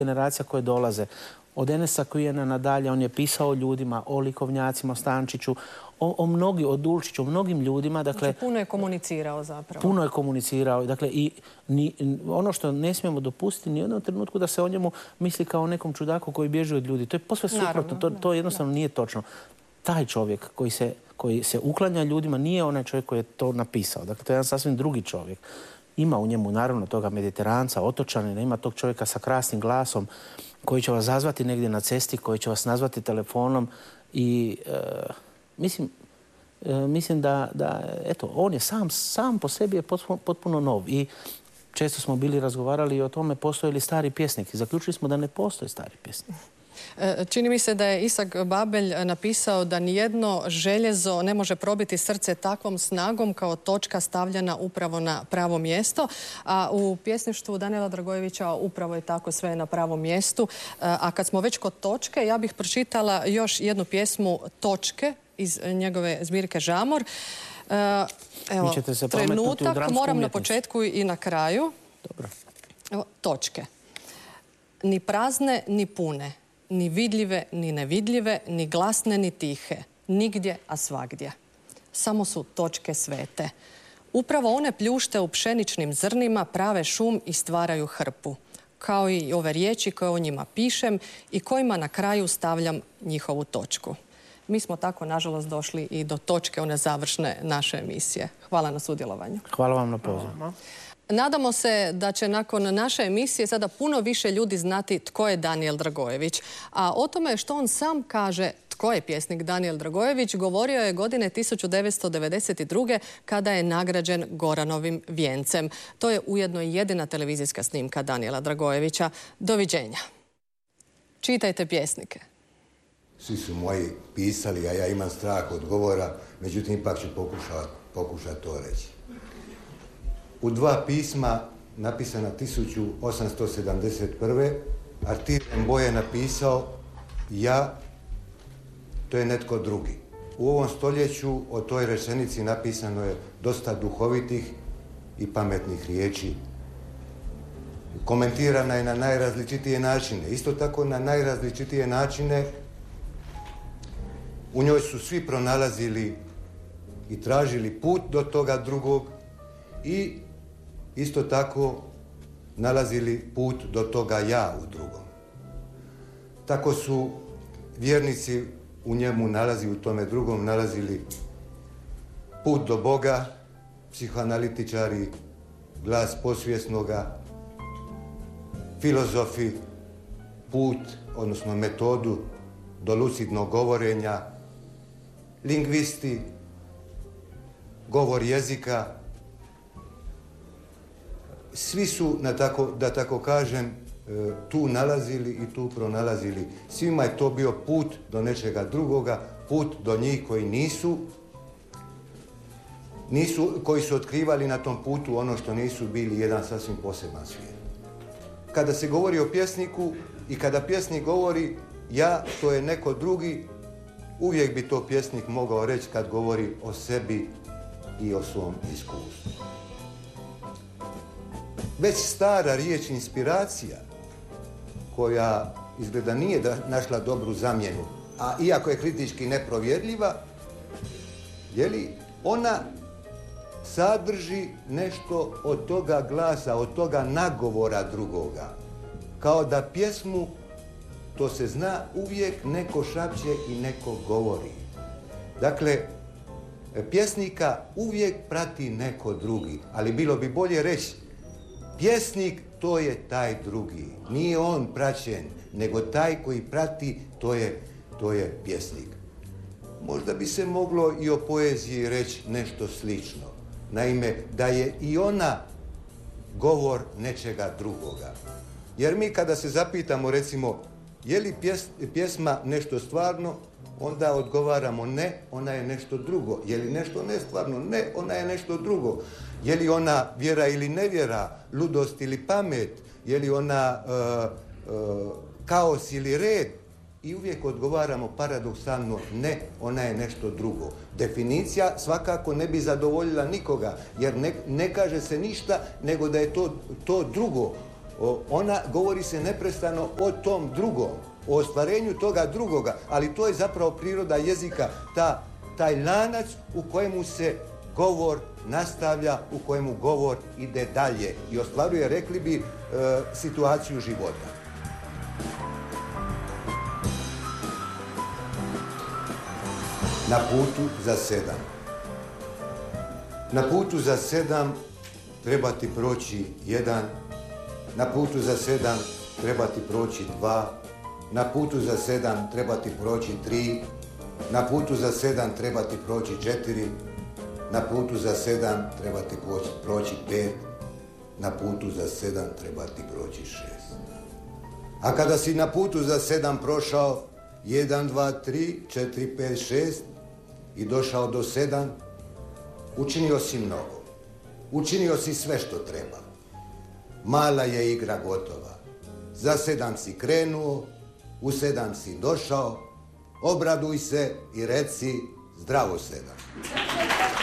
generacija koje dolaze. Od Enesa Kujena nadalje, on je pisao o ljudima, o likovnjacima, o Stančiću, o Dulčiću, o mnogim ljudima. Dakle, puno je komunicirao zapravo. Puno je komunicirao. Dakle, i ono što ne smijemo dopustiti ni u jednom trenutku da se o njemu misli kao o nekom čudaku koji bježi od ljudi. To je posve suprotno. To jednostavno nije točno. Taj čovjek koji se uklanja ljudima nije onaj čovjek koji je to napisao. Dakle, to je jedan sasvim drugi čovjek. Ima u njemu, naravno, toga Mediteranca, otočanina, ima tog čovjeka sa krasnim glasom koji će vas zazvati negdje na cesti, koji će vas nazvati telefonom i mislim da eto, on je sam po sebi je potpuno nov i često smo bili razgovarali o tome postoji li stari pjesnik i zaključili smo da ne postoji stari pjesnik. Čini mi se da je Isak Babelj napisao da nijedno željezo ne može probiti srce takvom snagom kao točka stavljena upravo na pravo mjesto. A u pjesništvu Danijela Dragojevića upravo je tako, sve na pravom mjestu. A kad smo već kod točke, ja bih pročitala još jednu pjesmu Točke iz njegove zbirke Žamor. Evo, trenutak, moram na početku i na kraju. Dobro. Evo, točke. Ni prazne, ni pune. Ni vidljive, ni nevidljive, ni glasne, ni tihe. Nigdje, a svagdje. Samo su točke svete. Upravo one pljušte u pšeničnim zrnima prave šum i stvaraju hrpu. Kao i ove riječi koje o njima pišem i kojima na kraju stavljam njihovu točku. Mi smo tako, nažalost, došli i do točke one završne naše emisije. Hvala na sudjelovanju. Hvala vam na pozivu. Nadamo se da će nakon naše emisije sada puno više ljudi znati tko je Danijel Dragojević. A o tome što on sam kaže tko je pjesnik Danijel Dragojević govorio je godine 1992. kada je nagrađen Goranovim vijencem. To je ujedno i jedina televizijska snimka Danijela Dragojevića. Doviđenja. Čitajte pjesnike. Svi su moji pisali, a ja imam strah od govora, međutim ipak ću pokušati to reći. U dva pisma napisana 1871. Arthur Rimbaud je napisao ja, to je netko drugi. U ovom stoljeću o toj rečenici napisano je dosta duhovitih i pametnih riječi. Komentirana je na najrazličitije načine. Isto tako na najrazličitije načine u njoj su svi pronalazili i tražili put do toga drugog i isto tako nalazili put do toga ja u drugom. Tako su vjernici u njemu u tome drugom nalazili put do Boga, psihoanalitičari, glas posvjesnoga, filozofi, put, odnosno metodu do lucidnog govorenja, lingvisti, govor jezika. Svi su, da tako kažem, tu nalazili i tu pronalazili. Svima je to bio put do nečega drugoga, put do njih koji su otkrivali na tom putu ono što nisu bili, jedan sasvim poseban svijet. Kada se govori o pjesniku i kada pjesnik govori ja, to je neko drugi, uvijek bi to pjesnik mogao reći kad govori o sebi i o svom iskustvu. Već stara riječ inspiracija, koja izgleda nije našla dobru zamjenu, a iako je kritički neprovjerljiva, ona sadrži nešto od toga glasa, od toga nagovora drugoga. Kao da pjesmu, to se zna, uvijek neko šapće i neko govori. Dakle, pjesnika uvijek prati neko drugi, ali bilo bi bolje reći pjesnik, to je taj drugi. Nije on praćen, nego taj koji prati, to je pjesnik. Možda bi se moglo i o poeziji reći nešto slično. Naime, da je i ona govor nečega drugoga. Jer mi kada se zapitamo, recimo, je li pjesma nešto stvarno, onda odgovaramo ne, ona je nešto drugo. Je li nešto nestvarno? Ne, ona je nešto drugo. Je li ona vjera ili nevjera, ludost ili pamet? Je li ona kaos ili red? I uvijek odgovaramo paradoksalno ne, ona je nešto drugo. Definicija svakako ne bi zadovoljila nikoga, jer ne kaže se ništa nego da je to drugo Govori se neprestano o tom drugom, o ostvarenju toga drugoga, ali to je zapravo priroda jezika, taj lanac u kojemu se govor nastavlja, u kojemu govor ide dalje i ostvaruje, rekli bi, situaciju života. Na putu za 7. Na putu za 7 treba ti proći 1, na putu za 7 treba ti proći 2, na putu za 7 treba ti proći 3, na putu za 7 treba ti proći 4, na putu za 7 treba ti proći 5, na putu za 7 treba ti proći 6. A kada si na putu za 7 prošao 1, 2, 3, 4, 5, 6 i došao do 7, učinio si mnogo. Učinio si sve što treba. Mala je igra gotova. Za 7 si krenuo, u 7 si došao, obraduj se i reci zdravo 7.